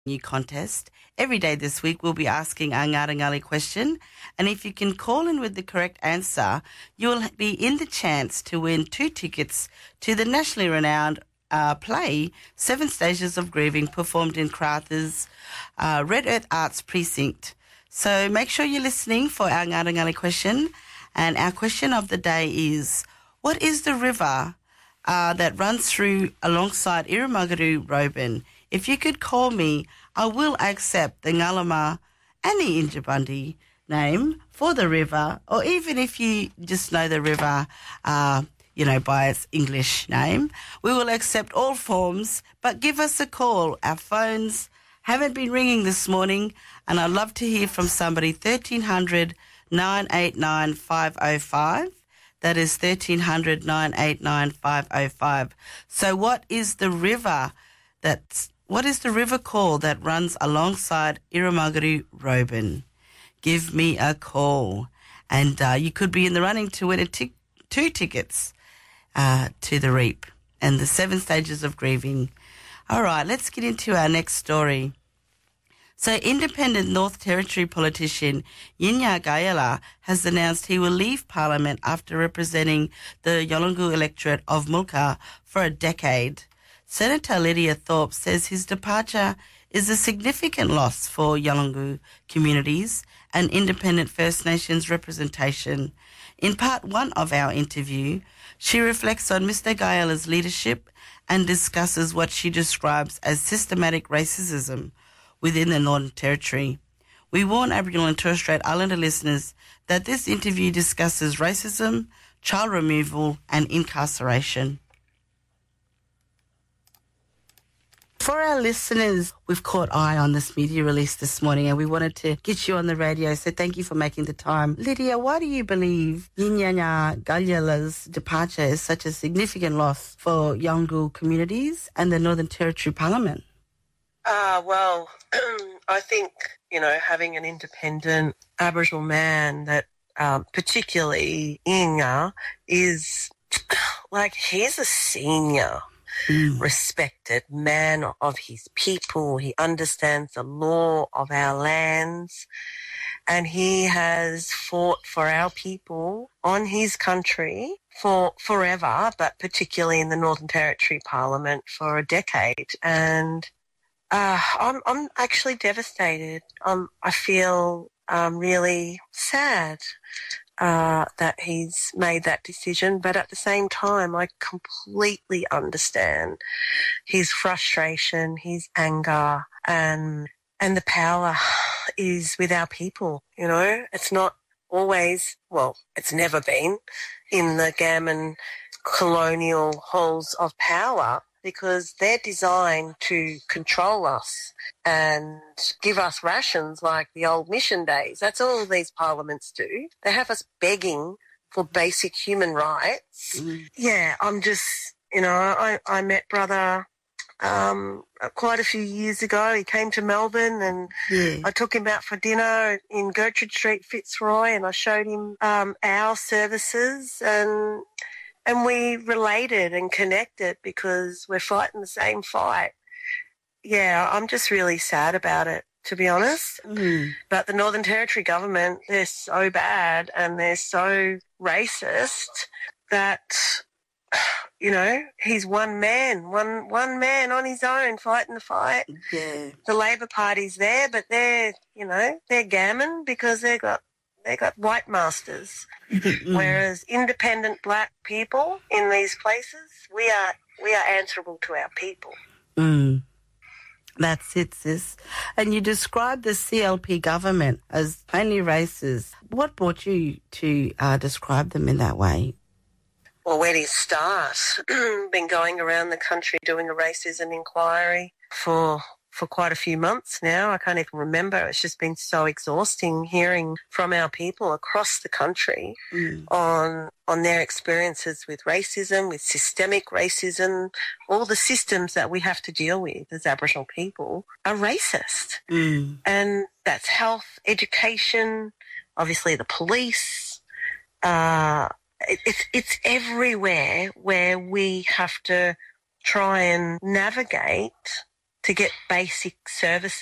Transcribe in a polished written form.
new contest. Every day this week we'll be asking our Ngāti Ngali question, and if you can call in with the correct answer, you'll be in the chance to win 2 tickets to the nationally renowned play 7 Stages of Grieving, performed in Karratha's Red Earth Arts Precinct. So make sure you're listening for our Ngāti Ngali question, and our question of the day is, what is the river that runs through alongside Irumagaru-Roban? If you could call me, I will accept the Ngalama and the Injibandi name for the river, or even if you just know the river, by its English name. We will accept all forms, but give us a call. Our phones haven't been ringing this morning, and I'd love to hear from somebody. 1300 989 505. That is 1300 989 505. So what is the river called that runs alongside Irumagaru-Roban? Give me a call. And you could be in the running to win 2 tickets to the Reap and the 7 Stages of Grieving. All right, let's get into our next story. So independent North Territory politician Yinya Gayala has announced he will leave Parliament after representing the Yolngu electorate of Mulka for a decade. Senator Lydia Thorpe says his departure is a significant loss for Yolngu communities and independent First Nations representation. In part 1 of our interview, she reflects on Mr. Gayala's leadership and discusses what she describes as systematic racism within the Northern Territory. We warn Aboriginal and Torres Strait Islander listeners that this interview discusses racism, child removal and incarceration. For our listeners, we've caught eye on this media release this morning and we wanted to get you on the radio, so thank you for making the time. Lydia, why do you believe Yinya Gayala's departure is such a significant loss for Yolngu communities and the Northern Territory Parliament? Well, I think, having an independent Aboriginal man that particularly Inga is he's a senior, respected man of his people. He understands the law of our lands and he has fought for our people on his country for forever, but particularly in the Northern Territory Parliament for a decade. And I'm actually devastated. I feel really sad that he's made that decision, but at the same time, I completely understand his frustration, his anger, and the power is with our people. It's not always, it's never been in the gammon colonial halls of power, because they're designed to control us and give us rations like the old mission days. That's all these parliaments do. They have us begging for basic human rights. Yeah, I'm just, I met brother quite a few years ago. He came to Melbourne and I took him out for dinner in Gertrude Street, Fitzroy, and I showed him our services and we related and connected because we're fighting the same fight. Yeah, I'm just really sad about it, to be honest. But the Northern Territory government, they're so bad and they're so racist that, he's one man on his own fighting the fight. Yeah. The Labor Party's there, but they're gammon because they got white masters, whereas independent black people in these places, we are answerable to our people. That's it, sis. And you described the CLP government as plainly racist. What brought you to describe them in that way? Well, where do you start? Been going around the country doing a racism inquiry for quite a few months now. I can't even remember. It's just been so exhausting hearing from our people across the country on their experiences with racism, with systemic racism. All the systems that we have to deal with as Aboriginal people are racist. And that's health, education, obviously the police. It's everywhere where we have to try and navigate to get basic services